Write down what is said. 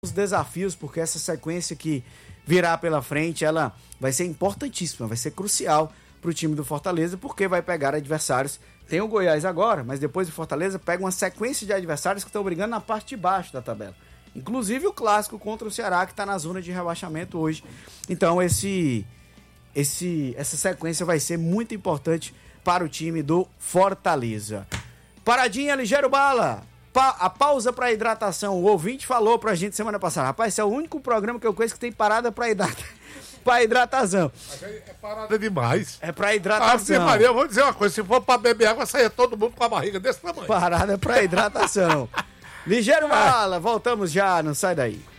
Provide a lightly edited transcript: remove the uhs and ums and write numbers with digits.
os desafios, porque essa sequência que virá pela frente, ela vai ser importantíssima, vai ser crucial para o time do Fortaleza, porque vai pegar adversários. Tem o Goiás agora, mas depois o Fortaleza pega uma sequência de adversários que estão brigando na parte de baixo da tabela. Inclusive o clássico contra o Ceará, que está na zona de rebaixamento hoje. Então essa sequência vai ser muito importante para o time do Fortaleza. Paradinha, ligeiro bala. A pausa para hidratação. O ouvinte falou pra gente semana passada. Rapaz, esse é o único programa que eu conheço que tem parada para hidratação. É parada demais. É para hidratação. Maria, eu vou dizer uma coisa. Se for para beber água, saia todo mundo com a barriga desse tamanho. Parada para hidratação. Ligeiro bala. Voltamos já. Não sai daí.